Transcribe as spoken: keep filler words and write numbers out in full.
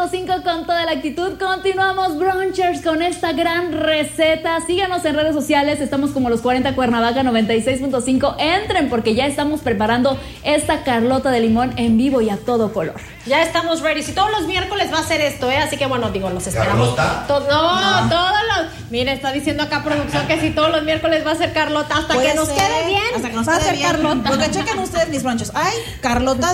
cinco con toda la actitud. Continuamos, brunchers, con esta gran receta. Síganos en redes sociales. Estamos como Los cuarenta Cuernavaca noventa y seis punto cinco. Entren porque ya estamos preparando esta Carlota de limón en vivo y a todo color. Ya estamos ready. Si todos los miércoles va a ser esto, ¿eh? Así que bueno, digo, los esperamos. ¿Carlota? To- no, no, todos los. Mira, está diciendo acá producción que si todos los miércoles va a ser Carlota hasta que nos ser, quede bien. Hasta que nos va quede a ser bien. Carlota. Porque chequen ustedes mis brunches. Ay, Carlota